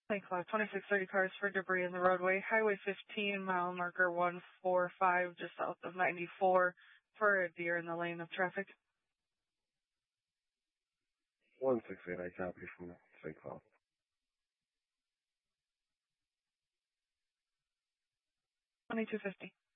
St. Cloud, 2630 cars for debris in the roadway. Highway 15, mile marker 145, just south of 94, for a deer in the lane of traffic. 168, I copy from St. Cloud. 2250.